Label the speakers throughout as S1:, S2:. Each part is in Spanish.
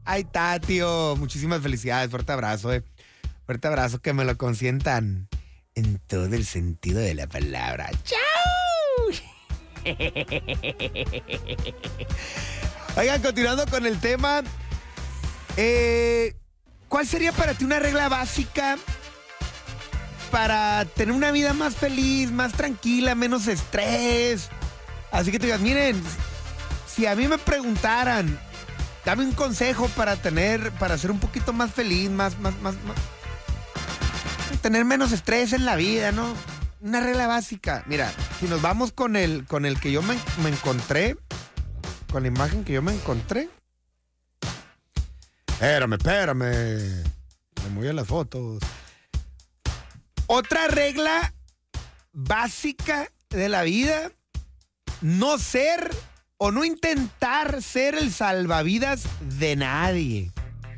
S1: Ahí está, tío. Muchísimas felicidades. Fuerte abrazo, Fuerte abrazo, que me lo consientan en todo el sentido de la palabra. ¡Chao! Oigan, continuando con el tema. ¿Cuál sería para ti una regla básica para tener una vida más feliz, más tranquila, menos estrés? Así que te digas, miren, si a mí me preguntaran, dame un consejo para ser un poquito más feliz, tener menos estrés en la vida, ¿no? Una regla básica. Mira, si nos vamos con el que yo me encontré, con la imagen que yo me encontré. Espérame. Me moví a las fotos. Otra regla básica de la vida: no ser o no intentar ser el salvavidas de nadie.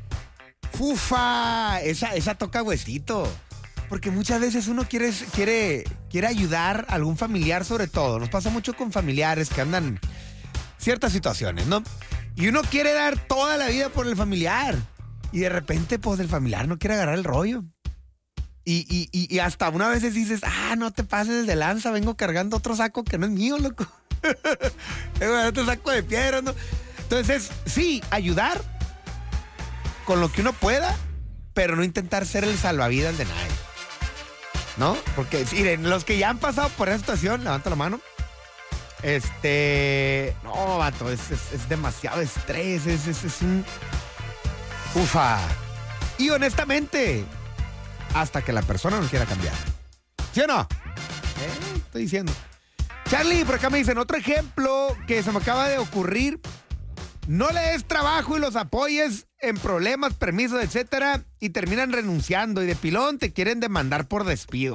S1: Fufa, esa toca huesito. Porque muchas veces uno quiere ayudar a algún familiar, sobre todo. Nos pasa mucho con familiares que andan en ciertas situaciones, ¿no? Y uno quiere dar toda la vida por el familiar. Y de repente, pues, el familiar no quiere agarrar el rollo. Y hasta una vez dices, no te pases de lanza, vengo cargando otro saco que no es mío, loco. Tengo otro saco de piedra, ¿no? Entonces, sí, ayudar con lo que uno pueda, pero no intentar ser el salvavidas de nadie, ¿no? Porque, miren, los que ya han pasado por esa situación, levanta la mano. No, vato, es demasiado estrés, es un... Ufa. Y honestamente, hasta que la persona no quiera cambiar. ¿Sí o no? Estoy diciendo. Charlie, por acá me dicen, otro ejemplo que se me acaba de ocurrir: no le des trabajo y los apoyes en problemas, permisos, etcétera, y terminan renunciando y de pilón te quieren demandar por despido.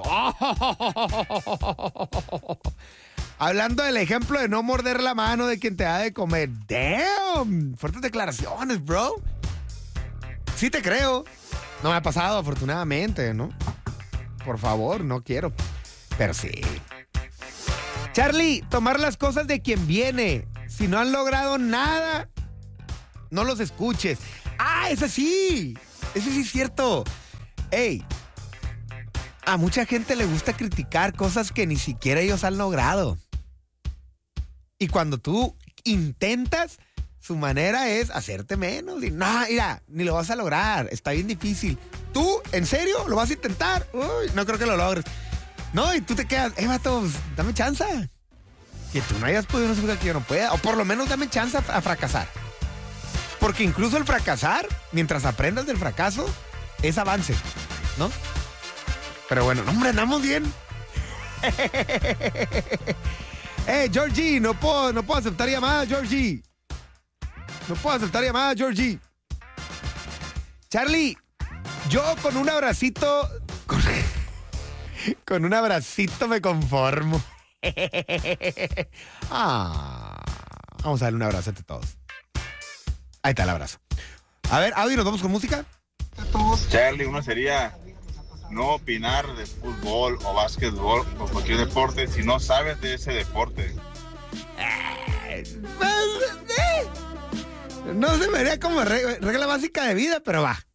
S1: Hablando del ejemplo de no morder la mano de quien te da de comer. Damn, fuertes declaraciones, bro. Sí te creo. No me ha pasado, afortunadamente, ¿no? Por favor, no quiero. Pero sí. Charlie, tomar las cosas de quien viene. Si no han logrado nada, no los escuches. Ese sí es cierto. Ey, a mucha gente le gusta criticar cosas que ni siquiera ellos han logrado. Y cuando tú intentas, su manera es hacerte menos. Y no, mira, ni lo vas a lograr. Está bien difícil. ¿Tú, en serio, lo vas a intentar? Uy, no creo que lo logres. No, y tú te quedas, vato, dame chance. Que tú no hayas podido no significa que yo no pueda. O por lo menos dame chance a fracasar. Porque incluso el fracasar, mientras aprendas del fracaso, es avance, ¿no? Pero bueno, hombre, andamos bien. Georgie, no puedo aceptar llamadas, Georgie. No puedo aceptar llamadas, Georgie. Charlie, yo con un abracito... Con un abracito me conformo. Vamos a darle un abrazo a todos. Ahí está el abrazo. A ver, Audi, ¿nos vamos con música?
S2: Charlie, uno sería no opinar de fútbol o básquetbol o cualquier deporte si no sabes de ese deporte.
S1: No se me haría como regla básica de vida, pero va.